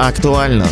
Актуально.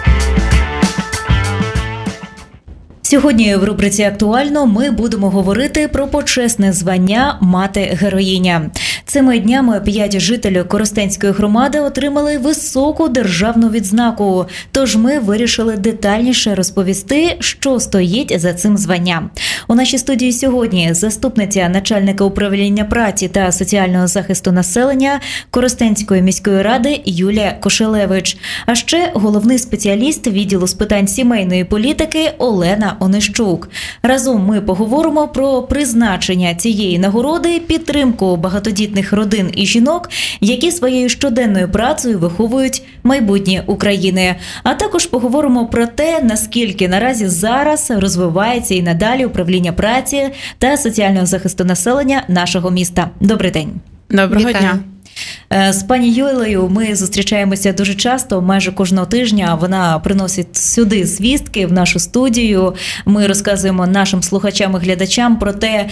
Сьогодні в рубриці «Актуально» ми будемо говорити про почесне звання «Мати-героїня». Цими днями 5 жителів Коростенської громади отримали високу державну відзнаку. Тож ми вирішили детальніше розповісти, що стоїть за цим званням. У нашій студії сьогодні заступниця начальника управління праці та соціального захисту населення Коростенської міської ради Юлія Кошелевич. А ще головний спеціаліст відділу з питань сімейної політики Олена Онищук. Разом ми поговоримо про призначення цієї нагороди, підтримку багатодітних родин і жінок, які своєю щоденною працею виховують майбутнє України. А також поговоримо про те, наскільки наразі зараз розвивається і надалі управління праці та соціального захисту населення нашого міста. Добрий день. Доброго дня. З пані Юлею ми зустрічаємося дуже часто, майже кожного тижня вона приносить сюди звістки в нашу студію. Ми розказуємо нашим слухачам і глядачам про те,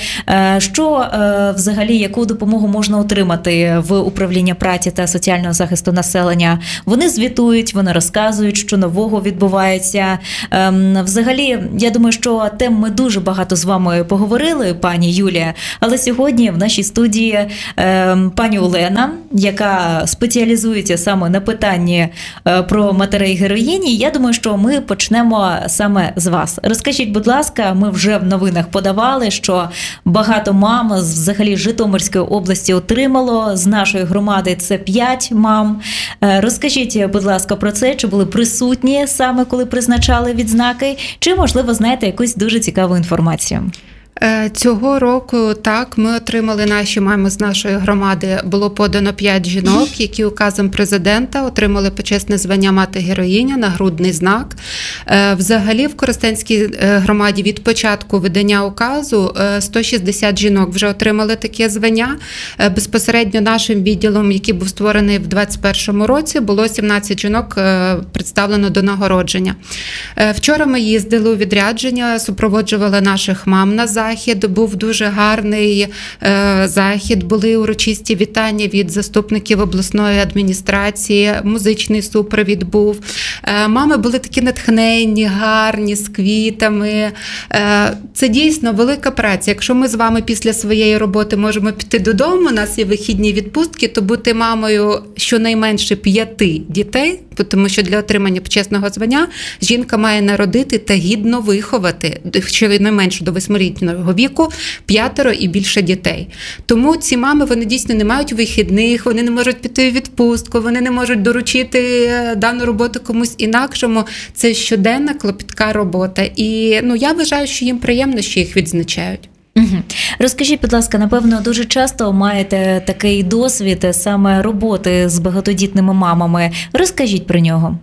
що взагалі, яку допомогу можна отримати в управлінні праці та соціального захисту населення. Вони звітують, вони розказують, що нового відбувається. Взагалі, я думаю, що тем ми дуже багато з вами поговорили, пані Юлія, але сьогодні в нашій студії пані Олена, яка спеціалізується саме на питанні про матерей-героїні. Я думаю, що ми почнемо саме з вас. Розкажіть, будь ласка, ми вже в новинах подавали, що багато мам з взагалі Житомирської області отримало. З нашої громади це 5 мам. Розкажіть, будь ласка, про це, чи були присутні саме, коли призначали відзнаки, чи, можливо, знаєте якусь дуже цікаву інформацію? Цього року, так, ми отримали наші мами з нашої громади. Було подано 5 жінок, які указом президента отримали почесне звання «Мати-героїня», нагрудний знак. Взагалі в Коростенській громаді від початку видання указу 160 жінок вже отримали таке звання. Безпосередньо нашим відділом, який був створений в 2021 році, було 17 жінок представлено до нагородження. Вчора ми їздили у відрядження, супроводжували наших мам на захід. Був дуже гарний захід, були урочисті вітання від заступників обласної адміністрації, музичний супровід був. Мами були такі натхненні, гарні, з квітами. Це дійсно велика праця. Якщо ми з вами після своєї роботи можемо піти додому, у нас є вихідні відпустки, то бути мамою щонайменше 5 дітей, тому що для отримання почесного звання жінка має народити та гідно виховати, щонайменше до 8-річного віку, 5 і більше дітей. Тому ці мами, вони дійсно не мають вихідних, вони не можуть піти у відпустку, вони не можуть доручити дану роботу комусь інакшому. Це щоденна клопітка робота. І я вважаю, що їм приємно, що їх відзначають. Угу. Розкажіть, будь ласка, напевно, дуже часто маєте такий досвід саме роботи з багатодітними мамами. Розкажіть про нього.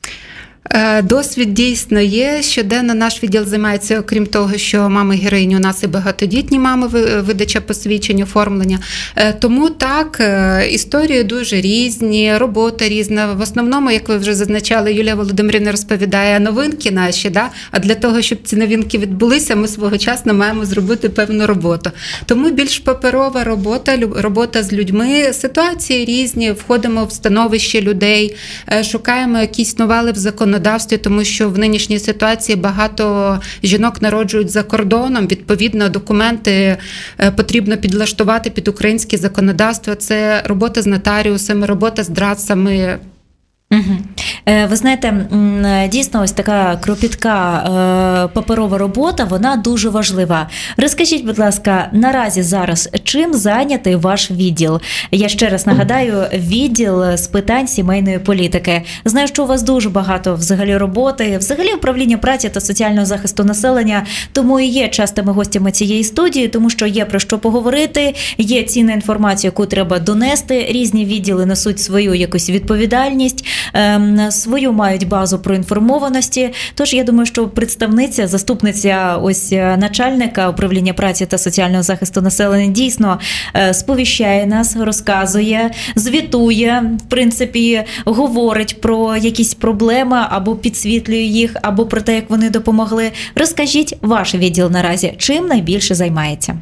Досвід дійсно є. Щоденно наш відділ займається, окрім того, що мами-героїні, у нас і багатодітні мами, видача посвідчень, оформлення. Тому так, історії дуже різні, робота різна. В основному, як ви вже зазначали, Юлія Володимирівна розповідає новинки наші, да? А для того, щоб ці новинки відбулися, ми своєчасно маємо зробити певну роботу. Тому більш паперова робота з людьми, ситуації різні, входимо в становище людей, шукаємо якісь новели в законодавстві, тому що в нинішній ситуації багато жінок народжують за кордоном, відповідно, документи потрібно підлаштувати під українське законодавство. Це робота з нотаріусами, робота з драдцями. Угу. Ви знаєте, дійсно ось така кропітка паперова робота, вона дуже важлива. Розкажіть, будь ласка, наразі зараз чим зайнятий ваш відділ? Я ще раз нагадаю, відділ з питань сімейної політики. Знаю, що у вас дуже багато взагалі роботи, взагалі управління праці та соціального захисту населення, тому і є частими гостями цієї студії, тому що є про що поговорити, є цінна інформація, яку треба донести, різні відділи несуть свою якусь відповідальність, свою мають базу проінформованості. Тож я думаю, що представниця, заступниця ось начальника управління праці та соціального захисту населення дійсно сповіщає нас, розказує, звітує, в принципі, говорить про якісь проблеми або підсвітлює їх, або про те, як вони допомогли. Розкажіть, ваш відділ наразі чим найбільше займається?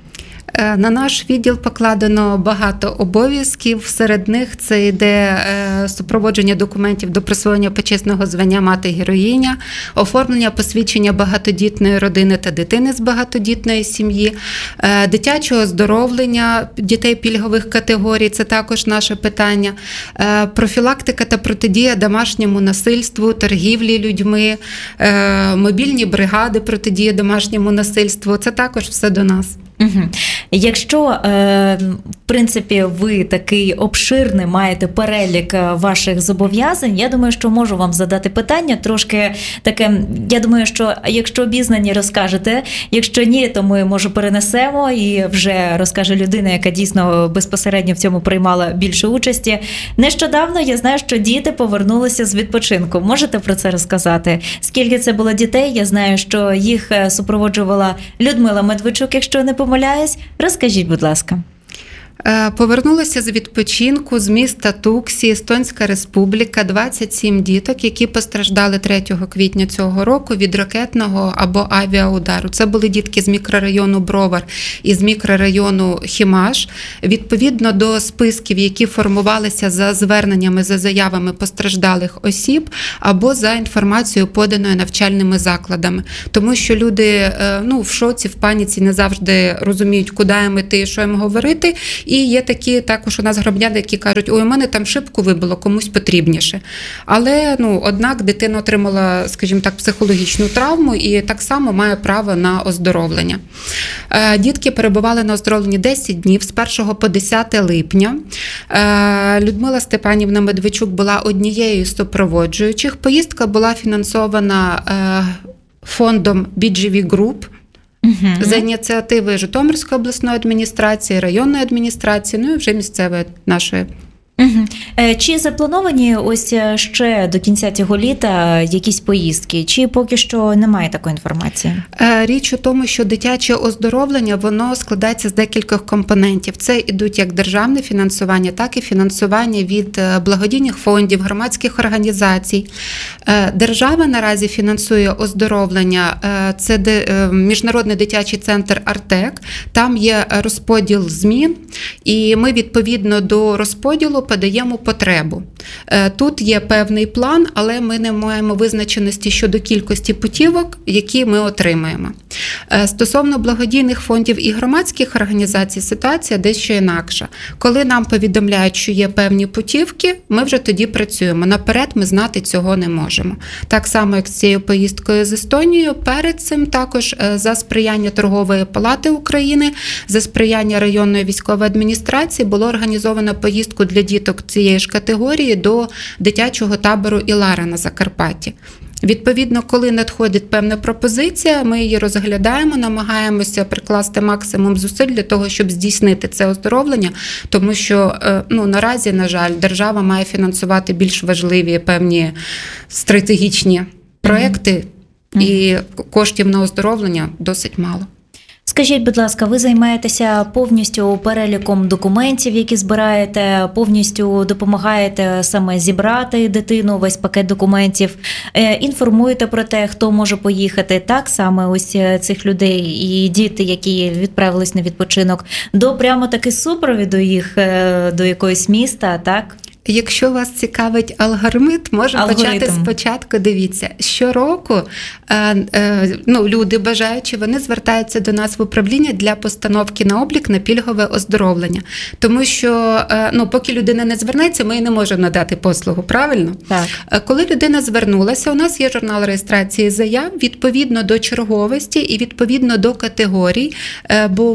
На наш відділ покладено багато обов'язків. Серед них це йде супроводження документів до присвоєння почесного звання мати-героїня, оформлення посвідчення багатодітної родини та дитини з багатодітної сім'ї, дитячого оздоровлення дітей пільгових категорій – це також наше питання, профілактика та протидія домашньому насильству, торгівлі людьми, мобільні бригади протидії домашньому насильству – це також все до нас. Угу. Якщо, в принципі, ви такий обширний маєте перелік ваших зобов'язань, я думаю, що можу вам задати питання трошки таке, я думаю, що якщо обізнані, розкажете, якщо ні, то ми, може, перенесемо і вже розкаже людина, яка дійсно безпосередньо в цьому приймала більше участі. Нещодавно я знаю, що діти повернулися з відпочинку. Можете про це розказати? Скільки це було дітей? Я знаю, що їх супроводжувала Людмила Медведчук, якщо не помиляюсь. Розкажіть, будь ласка. Повернулися з відпочинку з міста Туксі, Естонська Республіка, 27 діток, які постраждали 3 квітня цього року від ракетного або авіаудару. Це були дітки з мікрорайону Бровар і з мікрорайону Хімаш. Відповідно до списків, які формувалися за зверненнями, за заявами постраждалих осіб або за інформацією, поданою навчальними закладами. Тому що люди в шоці, в паніці не завжди розуміють, куди їм іти, що їм говорити. І є такі також у нас громадяни, які кажуть, ой, у мене там шибку вибило, комусь потрібніше. Але, однак дитина отримала, скажімо так, психологічну травму і так само має право на оздоровлення. Дітки перебували на оздоровленні 10 днів, з 1 по 10 липня. Людмила Степанівна Медведчук була однією з супроводжуючих. Поїздка була фінансована фондом BGV Group, за ініціативи Житомирської обласної адміністрації, районної адміністрації, і вже місцевої нашої. Чи заплановані ось ще до кінця цього літа якісь поїздки, чи поки що немає такої інформації? Річ у тому, що дитяче оздоровлення, воно складається з декількох компонентів. Це ідуть як державне фінансування, так і фінансування від благодійних фондів, громадських організацій. Держава наразі фінансує оздоровлення, це Міжнародний дитячий центр «Артек», там є розподіл змін, і ми відповідно до розподілу подаємо потребу. Тут є певний план, але ми не маємо визначеності щодо кількості путівок, які ми отримаємо. Стосовно благодійних фондів і громадських організацій ситуація дещо інакша. Коли нам повідомляють, що є певні путівки, ми вже тоді працюємо. Наперед ми знати цього не можемо. Так само, як з цією поїздкою з Естонією, перед цим також за сприяння Торгової палати України, за сприяння районної військової адміністрації було організовано поїздку для діток цієї ж категорії до дитячого табору Ілара на Закарпатті. Відповідно, коли надходить певна пропозиція, ми її розглядаємо, намагаємося прикласти максимум зусиль для того, щоб здійснити це оздоровлення, тому що наразі, на жаль, держава має фінансувати більш важливі певні стратегічні проекти, і коштів на оздоровлення досить мало. Скажіть, будь ласка, ви займаєтеся повністю переліком документів, які збираєте, повністю допомагаєте саме зібрати дитину, весь пакет документів, інформуєте про те, хто може поїхати, так саме ось цих людей і діти, які відправились на відпочинок, до прямо таки супровіду їх до якогось міста, так? Якщо вас цікавить алгоритм, можемо почати спочатку. Дивіться, щороку люди бажаючі, вони звертаються до нас в управління для постановки на облік на пільгове оздоровлення. Тому що, поки людина не звернеться, ми їй не можемо надати послугу, правильно? Так. Коли людина звернулася, у нас є журнал реєстрації заяв відповідно до черговості і відповідно до категорій, бо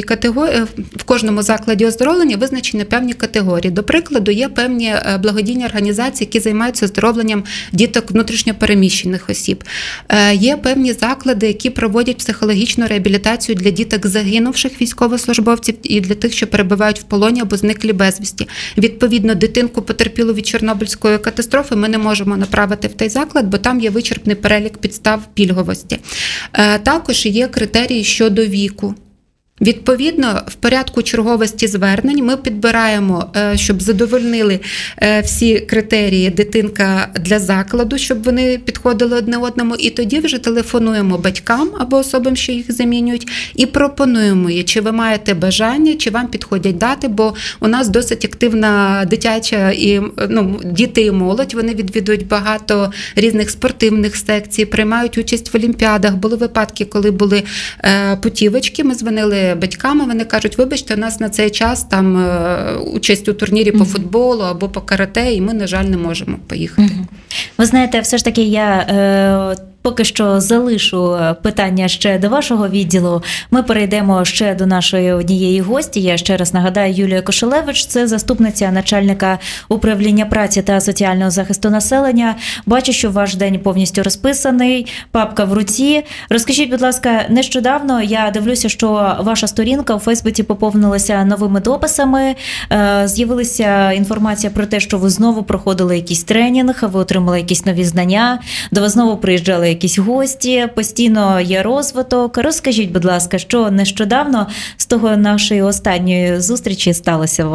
в кожному закладі оздоровлення визначені певні категорії. До прикладу, є певні благодійні організації, які займаються оздоровленням діток внутрішньопереміщених осіб. Є певні заклади, які проводять психологічну реабілітацію для діток загинувших військовослужбовців і для тих, що перебувають в полоні або зниклі безвісті. Відповідно, дитинку потерпілу від Чорнобильської катастрофи ми не можемо направити в той заклад, бо там є вичерпний перелік підстав пільговості. Також є критерії щодо віку. Відповідно, в порядку черговості звернень ми підбираємо, щоб задовольнили всі критерії дитинка для закладу, щоб вони підходили одне одному, і тоді вже телефонуємо батькам або особам, що їх замінюють, і пропонуємо їй, чи ви маєте бажання, чи вам підходять дати, бо у нас досить активна дитяча і діти і молодь, вони відвідують багато різних спортивних секцій, приймають участь в олімпіадах. Були випадки, коли були путівочки, ми дзвонили батькам, вони кажуть, вибачте, у нас на цей час там участь у турнірі по футболу або по карате, і ми, на жаль, не можемо поїхати. Ви знаєте, все ж таки я поки що залишу питання ще до вашого відділу. Ми перейдемо ще до нашої однієї гості. Я ще раз нагадаю, Юлія Кошелевич – це заступниця начальника управління праці та соціального захисту населення. Бачу, що ваш день повністю розписаний, папка в руці. Розкажіть, будь ласка, нещодавно я дивлюся, що ваша сторінка у Фейсбуці поповнилася новими дописами. З'явилася інформація про те, що ви знову проходили якийсь тренінг, ви отримали якісь нові знання, до вас знову приїжджали якісь гості, постійно є розвиток. Розкажіть, будь ласка, що нещодавно з того нашої останньої зустрічі сталося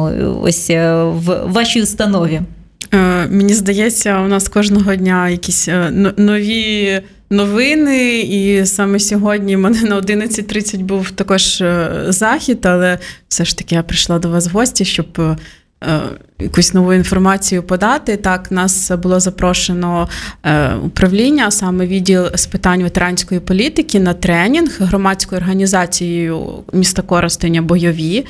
в вашій установі? Мені здається, у нас кожного дня якісь нові новини, і саме сьогодні в мене на 11:30 був також захід, але все ж таки я прийшла до вас в гості, щоб якусь нову інформацію подати. Так, нас було запрошено управління, саме відділ з питань ветеранської політики, на тренінг громадською організацією міста Коростеня «Бойові».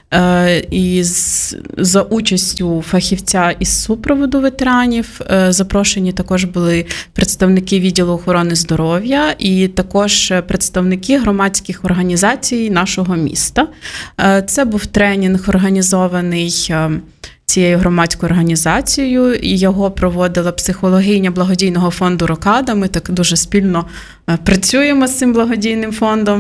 І за участю фахівця із супроводу ветеранів запрошені також були представники відділу охорони здоров'я і також представники громадських організацій нашого міста. Це був тренінг, організований цією громадською організацією, і його проводила психологиня благодійного фонду «Рокада». Ми так дуже спільно працюємо з цим благодійним фондом.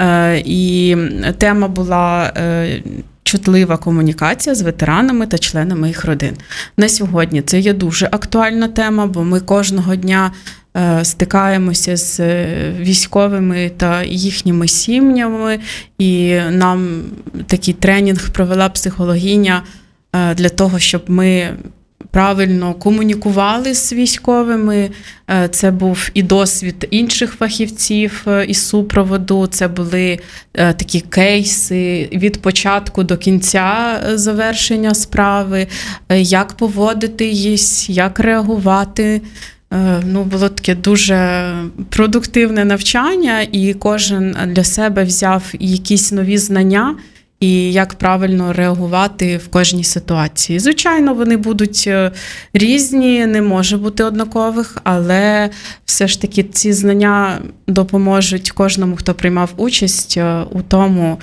І тема була чутлива комунікація з ветеранами та членами їх родин. На сьогодні це є дуже актуальна тема, бо ми кожного дня стикаємося з військовими та їхніми сім'ями, і нам такий тренінг провела психологиня для того, щоб ми правильно комунікували з військовими. Це був і досвід інших фахівців із супроводу, це були такі кейси від початку до кінця завершення справи, як поводитись, як реагувати. Було таке дуже продуктивне навчання, і кожен для себе взяв якісь нові знання, і як правильно реагувати в кожній ситуації. Звичайно, вони будуть різні, не може бути однакових, але все ж таки ці знання допоможуть кожному, хто приймав участь у тому,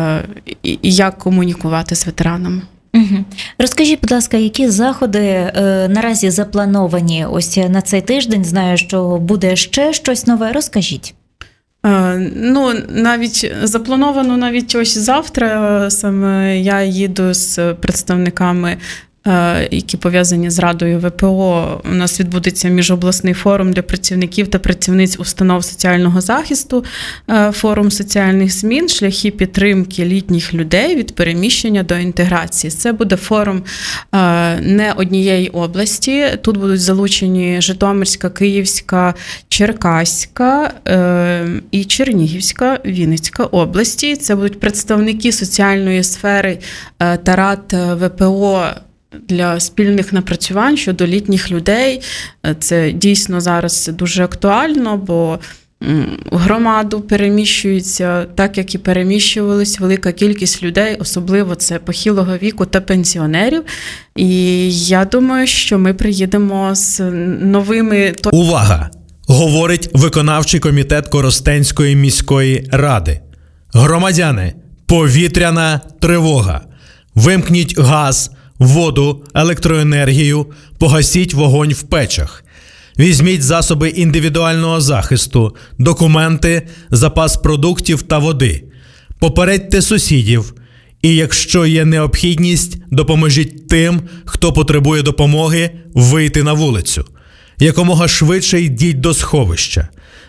як комунікувати з ветеранами. Угу. Розкажіть, будь ласка, які заходи наразі заплановані ось на цей тиждень? Знаю, що буде ще щось нове. Розкажіть. Навіть заплановано навіть ось завтра. Саме я їду з представниками, які пов'язані з Радою ВПО. У нас відбудеться міжобласний форум для працівників та працівниць установ соціального захисту, форум соціальних змін, шляхи підтримки літніх людей від переміщення до інтеграції. Це буде форум не однієї області. Тут будуть залучені Житомирська, Київська, Черкаська і Чернігівська, Вінницька області. Це будуть представники соціальної сфери та рад ВПО для спільних напрацювань щодо літніх людей. Це дійсно зараз дуже актуально, бо в громаду переміщується так, як і переміщувались велика кількість людей, особливо це похилого віку та пенсіонерів. І я думаю, що ми приїдемо з новими... Увага! Говорить виконавчий комітет Коростенської міської ради. Громадяни, повітряна тривога. Вимкніть газ, воду, електроенергію, погасіть вогонь в печах. Візьміть засоби індивідуального захисту, документи, запас продуктів та води. Попередьте сусідів. І якщо є необхідність, допоможіть тим, хто потребує допомоги, вийти на вулицю. Якомога швидше йдіть до сховища.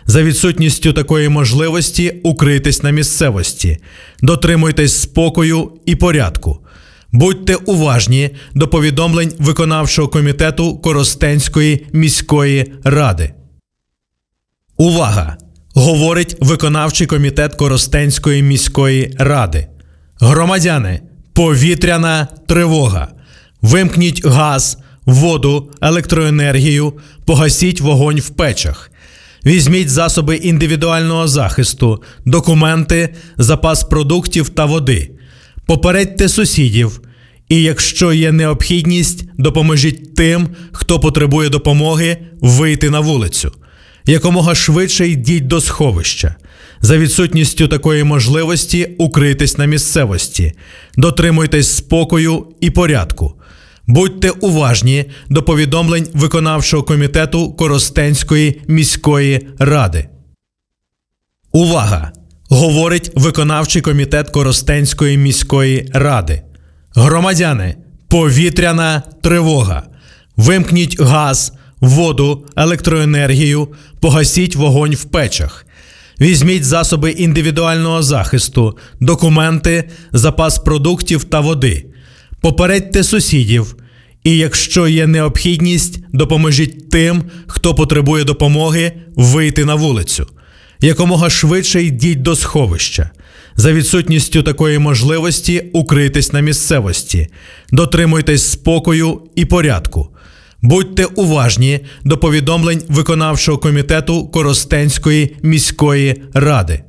За відсутністю такої можливості укрийтесь на місцевості. Дотримуйтесь спокою і порядку. Будьте уважні до повідомлень виконавчого комітету Коростенської міської ради. Увага! Говорить виконавчий комітет Коростенської міської ради. Громадяни, повітряна тривога. Вимкніть газ, воду, електроенергію, погасіть вогонь в печах. Візьміть засоби індивідуального захисту, документи, запас продуктів та води. Попередьте сусідів. І якщо є необхідність, допоможіть тим, хто потребує допомоги, вийти на вулицю. Якомога швидше йдіть до сховища. За відсутністю такої можливості укрийтесь на місцевості. Дотримуйтесь спокою і порядку. Будьте уважні до повідомлень виконавчого комітету Коростенської міської ради. Увага! Говорить виконавчий комітет Коростенської міської ради. Громадяни, повітряна тривога. Вимкніть газ, воду, електроенергію, погасіть вогонь в печах. Візьміть засоби індивідуального захисту, документи, запас продуктів та води. Попередьте сусідів. І якщо є необхідність, допоможіть тим, хто потребує допомоги, вийти на вулицю. Якомога швидше йдіть до сховища. За відсутністю такої можливості укрийтесь на місцевості. Дотримуйтесь спокою і порядку. Будьте уважні до повідомлень виконавчого комітету Коростенської міської ради.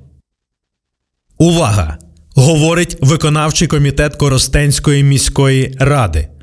Увага! Говорить виконавчий комітет Коростенської міської ради.